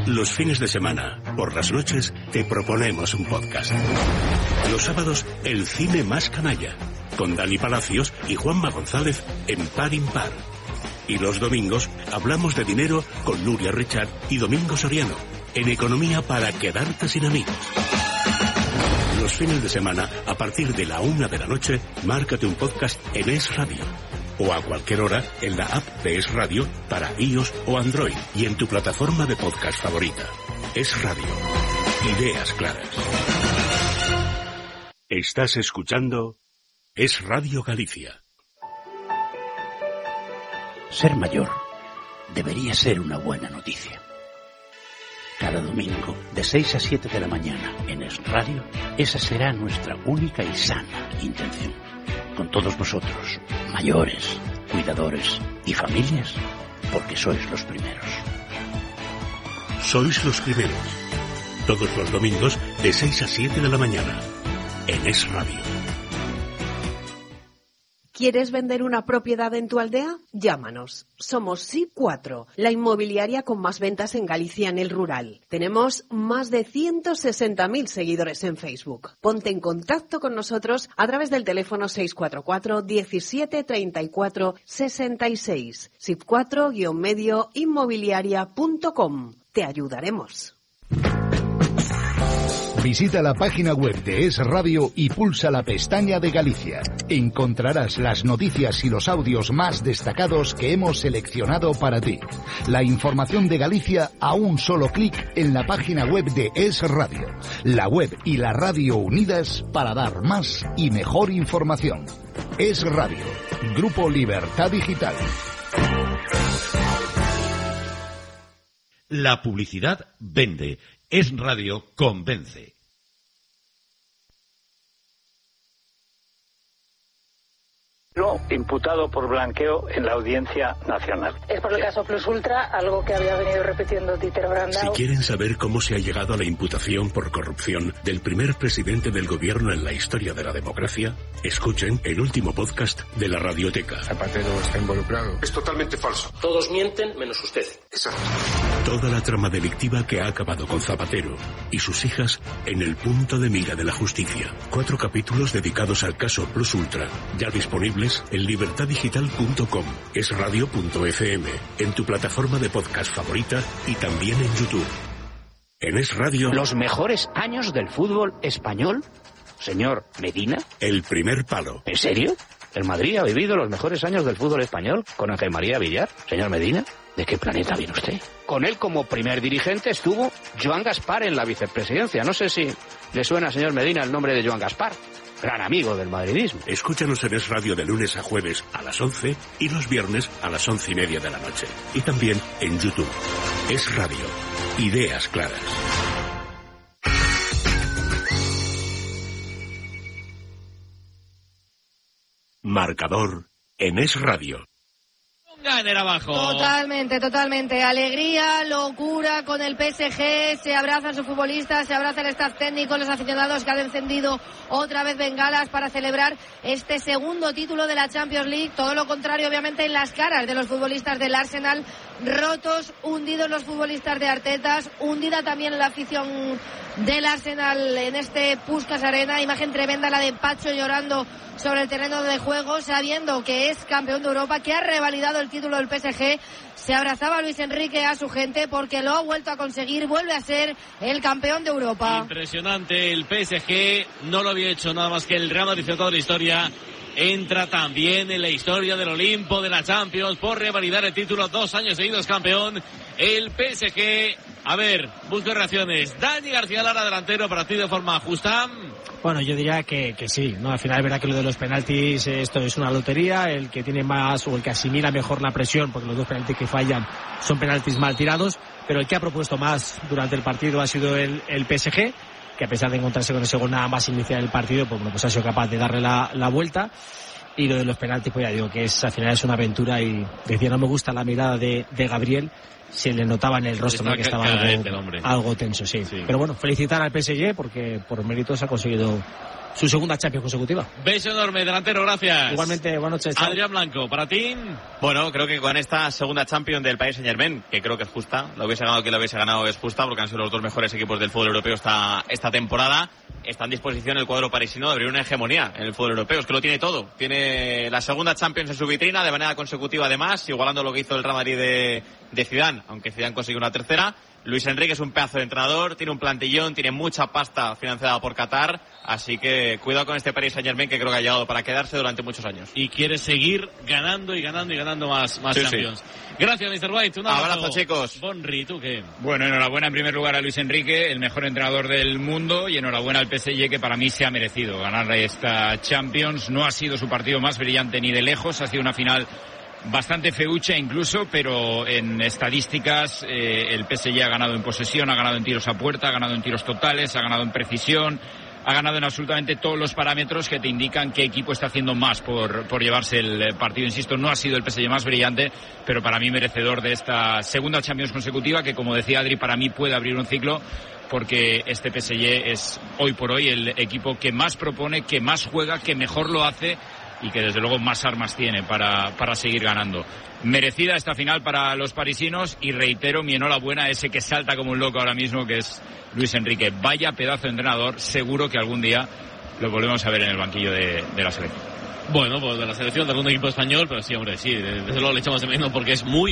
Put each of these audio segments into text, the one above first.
Los fines de semana, por las noches, te proponemos un podcast. Los sábados, el cine más canalla, con Dani Palacios y Juanma González en Par Impar. Y los domingos, hablamos de dinero con Nuria Richard y Domingo Soriano, en Economía para quedarte sin amigos. Los fines de semana, a partir de la 1 de la noche, márcate un podcast en Es Radio. O a cualquier hora en la app de Es Radio para iOS o Android y en tu plataforma de podcast favorita. Es Radio. Ideas claras. Estás escuchando Es Radio Galicia. Ser mayor debería ser una buena noticia. Cada domingo, de 6 a 7 de la mañana, en Es Radio, esa será nuestra única y sana intención. Con todos vosotros, mayores, cuidadores y familias, porque sois los primeros. Sois los primeros. Todos los domingos, de 6 a 7 de la mañana, en Es Radio. ¿Quieres vender una propiedad en tu aldea? Llámanos. Somos SIP4, la inmobiliaria con más ventas en Galicia en el rural. Tenemos más de 160.000 seguidores en Facebook. Ponte en contacto con nosotros a través del teléfono 644 17 34 66. SIP4-medio inmobiliaria.com. Te ayudaremos. Visita la página web de Es Radio y pulsa la pestaña de Galicia. Encontrarás las noticias y los audios más destacados que hemos seleccionado para ti. La información de Galicia a un solo clic en la página web de Es Radio. La web y la radio unidas para dar más y mejor información. Es Radio. Grupo Libertad Digital. La publicidad vende. Es Radio convence. Imputado por blanqueo en la Audiencia Nacional. Es por el caso Plus Ultra, algo que había venido repitiendo Dieter Brandau. Si quieren saber cómo se ha llegado a la imputación por corrupción del primer presidente del gobierno en la historia de la democracia, escuchen el último podcast de la Radioteca. Zapatero está involucrado. Es totalmente falso. Todos mienten menos usted. Exacto. Toda la trama delictiva que ha acabado con Zapatero y sus hijas en el punto de mira de la justicia. 4 capítulos dedicados al caso Plus Ultra, ya disponibles en libertaddigital.com, esradio.fm, en tu plataforma de podcast favorita y también en YouTube. En Es Radio... ¿Los mejores años del fútbol español? Señor Medina. El primer palo. ¿En serio? ¿El Madrid ha vivido los mejores años del fútbol español con Ángel María Villar? Señor Medina, ¿de qué planeta viene usted? Con él como primer dirigente estuvo Joan Gaspar en la vicepresidencia. No sé si le suena, señor Medina, el nombre de Joan Gaspar. Gran amigo del madridismo. Escúchanos en Es Radio de lunes a jueves a las 11 y los viernes a las 11:30 de la noche. Y también en YouTube. Es Radio. Ideas claras. Marcador en Es Radio. Abajo. Totalmente. Alegría, locura con el PSG. Se abrazan sus futbolistas, se abraza el staff técnico, los aficionados que han encendido otra vez bengalas para celebrar este segundo título de la Champions League. Todo lo contrario, obviamente, en las caras de los futbolistas del Arsenal. Rotos, hundidos los futbolistas de Artetas, hundida también la afición del Arsenal en este Puskás Arena. Imagen tremenda la de Pacho llorando sobre el terreno de juego, sabiendo que es campeón de Europa, que ha revalidado el título del PSG. Se abrazaba Luis Enrique a su gente porque lo ha vuelto a conseguir, vuelve a ser el campeón de Europa. Impresionante, el PSG no lo había hecho nada más que el Real Madrid de toda la historia. Entra también en la historia del Olimpo de la Champions por revalidar el título, 2 años seguidos campeón. El PSG, a ver, busco reacciones. Dani García Lara, delantero, para ti de forma justa. Bueno, yo diría que sí, ¿no? Al final es verdad que lo de los penaltis, esto es una lotería. El que tiene más o el que asimila mejor la presión, porque los 2 penaltis que fallan son penaltis mal tirados, pero el que ha propuesto más durante el partido ha sido el PSG, que a pesar de encontrarse con ese gol nada más iniciar el partido, pues bueno, pues ha sido capaz de darle la vuelta. Y lo de los penaltis, pues ya digo que al final es una aventura. Y decía, no me gusta la mirada de Gabriel, se le notaba en el rostro, ¿no? Que estaba algo tenso, sí. Pero bueno, felicitar al PSG porque por méritos ha conseguido su segunda Champions consecutiva. Beso enorme, delantero, gracias. Igualmente, buenas noches. Chao. Adrián Blanco, para ti. Bueno, creo que con esta segunda Champions del Paris Saint-Germain, que creo que es justa, lo hubiese ganado quien lo hubiese ganado es justa, porque han sido los dos mejores equipos del fútbol europeo esta temporada. Está en disposición el cuadro parisino de abrir una hegemonía en el fútbol europeo. Es que lo tiene todo. Tiene la segunda Champions en su vitrina de manera consecutiva, además, igualando lo que hizo el Real Madrid de Zidane, aunque Zidane consiguió una tercera. Luis Enrique es un pedazo de entrenador, tiene un plantillón, tiene mucha pasta financiada por Qatar, así que cuidado con este Paris Saint-Germain, que creo que ha llegado para quedarse durante muchos años. Y quiere seguir ganando y ganando y ganando más sí, Champions. Sí. Gracias, Mr. White. Un abrazo, chicos. Bonri, ¿tú qué? Bueno, enhorabuena en primer lugar a Luis Enrique, el mejor entrenador del mundo, y enhorabuena al PSG, que para mí se ha merecido ganar esta Champions. No ha sido su partido más brillante ni de lejos, ha sido una final bastante feucha incluso, pero en estadísticas el PSG ha ganado en posesión, ha ganado en tiros a puerta, ha ganado en tiros totales, ha ganado en precisión, ha ganado en absolutamente todos los parámetros que te indican qué equipo está haciendo más por llevarse el partido. Insisto, no ha sido el PSG más brillante, pero para mí merecedor de esta segunda Champions consecutiva, que, como decía Adri, para mí puede abrir un ciclo, porque este PSG es hoy por hoy el equipo que más propone, que más juega, que mejor lo hace y que desde luego más armas tiene para seguir ganando. Merecida esta final para los parisinos, y reitero mi enhorabuena a ese que salta como un loco ahora mismo, que es Luis Enrique. Vaya pedazo de entrenador, seguro que algún día lo volvemos a ver en el banquillo de la selección. Bueno, pues de la selección de algún equipo español, pero sí, hombre, sí, desde luego le echamos de menos porque es muy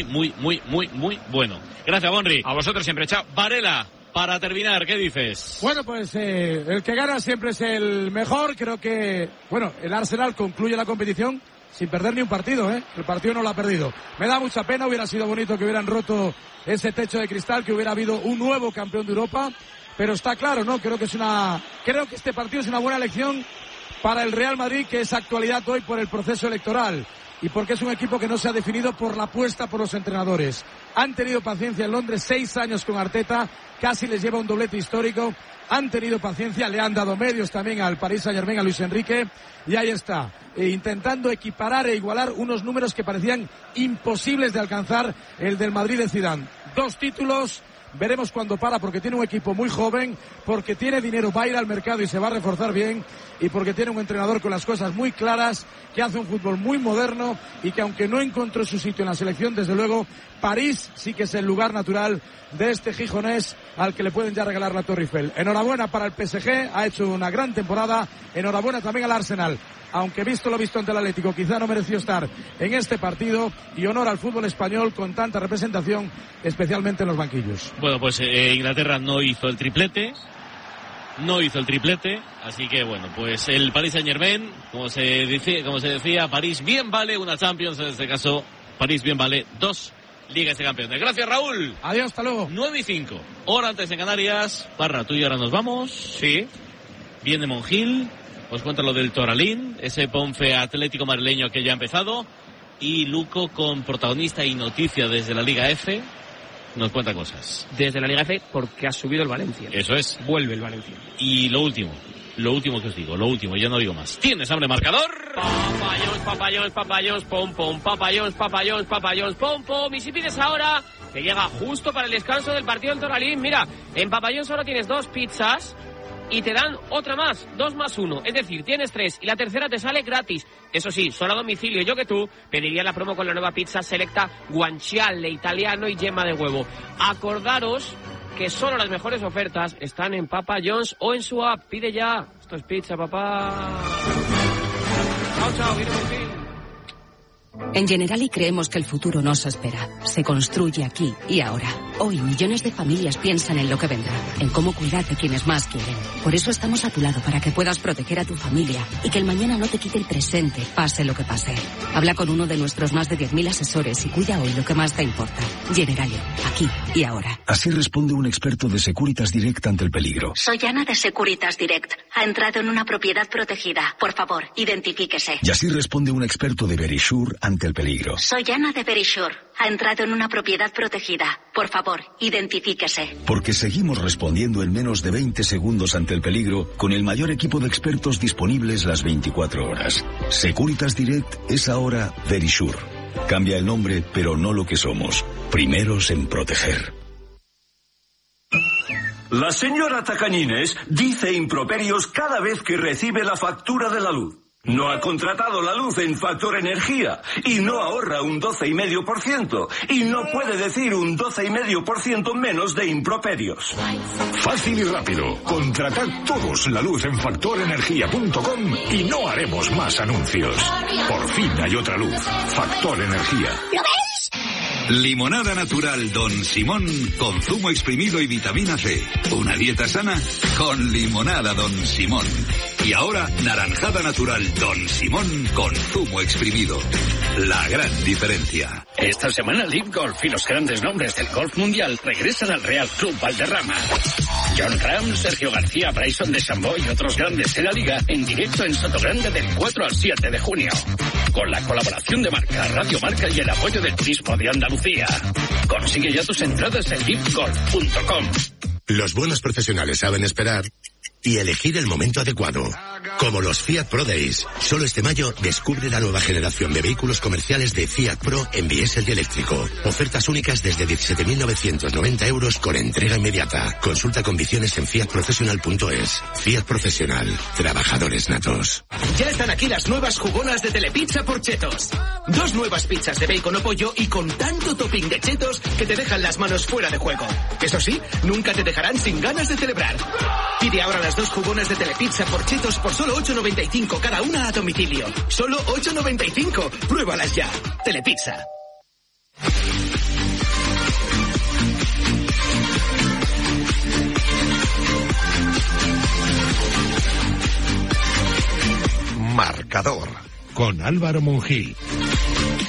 bueno. Gracias, Bonri. A vosotros siempre, chao. Varela, para terminar, ¿qué dices? Bueno, pues el que gana siempre es el mejor. Creo que, bueno, el Arsenal concluye la competición sin perder ni un partido, ¿eh? El partido no lo ha perdido. Me da mucha pena, hubiera sido bonito que hubieran roto ese techo de cristal, que hubiera habido un nuevo campeón de Europa, pero está claro, ¿no? Creo que este partido es una buena elección para el Real Madrid, que es actualidad hoy por el proceso electoral y porque es un equipo que no se ha definido por la apuesta por los entrenadores. Han tenido paciencia en Londres, 6 años con Arteta, casi les lleva un doblete histórico. Han tenido paciencia, le han dado medios también al Paris Saint-Germain, a Luis Enrique, y ahí está, intentando equiparar e igualar unos números que parecían imposibles de alcanzar, el del Madrid de Zidane. 2 títulos. Veremos cuándo para, porque tiene un equipo muy joven, porque tiene dinero, va a ir al mercado y se va a reforzar bien, y porque tiene un entrenador con las cosas muy claras, que hace un fútbol muy moderno, y que aunque no encontró su sitio en la selección, desde luego París sí que es el lugar natural de este gijonés al que le pueden ya regalar la Torre Eiffel. Enhorabuena para el PSG, ha hecho una gran temporada. Enhorabuena también al Arsenal, aunque visto lo visto ante el Atlético, quizá no mereció estar en este partido, y honor al fútbol español con tanta representación, especialmente en los banquillos. Bueno, pues Inglaterra no hizo el triplete, así que bueno, pues el Paris Saint-Germain, como se decía, París bien vale una Champions, en este caso París bien vale 2 Ligas de Campeones. Gracias, Raúl. Adiós, hasta luego. 9:05, hora antes en Canarias. Parra, tú y ahora nos vamos. Sí. Viene Monjil, os cuenta lo del Toralín, ese Ponfe Atlético madrileño que ya ha empezado, y Luco con protagonista y noticia desde la Liga F. Nos cuenta cosas. Desde la Liga F, porque ha subido el Valencia. Eso es. Vuelve el Valencia. Y lo último que os digo, ya no digo más. ¿Tienes hambre, marcador? Papayos, pom, pom, papayos, pom, pom. Y si pides ahora, te llega justo para el descanso del partido del Toralín. Mira, en Papayos solo tienes 2 pizzas y te dan otra más, 2 más 1. Es decir, tienes 3 y la tercera te sale gratis. Eso sí, solo a domicilio. Yo que tú pediría la promo con la nueva pizza selecta guanciale, italiano y yema de huevo. Acordaros que solo las mejores ofertas están en Papa John's o en su app. Pide ya. Esto es pizza, papá. Chao, viene por fin. En Generali creemos que el futuro nos espera. Se construye aquí y ahora. Hoy millones de familias piensan en lo que vendrá, en cómo cuidar de quienes más quieren. Por eso estamos a tu lado, para que puedas proteger a tu familia y que el mañana no te quite el presente, pase lo que pase. Habla con uno de nuestros más de 10.000 asesores y cuida hoy lo que más te importa. Generali, aquí y ahora. Así responde un experto de Securitas Direct ante el peligro. Soy Ana de Securitas Direct. Ha entrado en una propiedad protegida. Por favor, identifíquese. Y así responde un experto de Verisure ante el peligro. Soy Ana de Verisure. Ha entrado en una propiedad protegida. Por favor, identifíquese. Porque seguimos respondiendo en menos de 20 segundos ante el peligro, con el mayor equipo de expertos disponibles las 24 horas. Securitas Direct es ahora Verisure. Cambia el nombre, pero no lo que somos. Primeros en proteger. La señora Tacañines dice improperios cada vez que recibe la factura de la luz. No ha contratado la luz en Factor Energía y no ahorra un 12,5% y no puede decir un 12,5% menos de improperios. Fácil y rápido. Contratad todos la luz en factorenergia.com y no haremos más anuncios. Por fin hay otra luz. Factor Energía. ¿Lo veis? Limonada natural Don Simón con zumo exprimido y vitamina C. Una dieta sana con limonada Don Simón. Y ahora, naranjada natural Don Simón con zumo exprimido. La gran diferencia. Esta semana Live Golf y los grandes nombres del golf mundial regresan al Real Club Valderrama. John Ram, Sergio García, Bryson DeChambeau y otros grandes de la liga en directo en Sotogrande del 4 al 7 de junio. Con la colaboración de Marca, Radio Marca y el apoyo del Turismo de Andalucía. Consigue ya tus entradas en livegolf.com. Los buenos profesionales saben esperar y elegir el momento adecuado. Como los Fiat Pro Days. Solo este mayo descubre la nueva generación de vehículos comerciales de Fiat Pro en diésel y eléctrico. Ofertas únicas desde 17.990 euros con entrega inmediata. Consulta condiciones en fiatprofessional.es. Fiat Profesional. Trabajadores natos. Ya están aquí las nuevas jugonas de Telepizza por Chetos. 2 nuevas pizzas de bacon o pollo y con tanto topping de chetos que te dejan las manos fuera de juego. Eso sí, nunca te dejarán sin ganas de celebrar. Pide ahora las 2 jugonas de Telepizza por Chetos por solo 8,95 cada una a domicilio. Solo 8,95. Pruébalas ya. Telepizza. Marcador. Con Álvaro Monjil.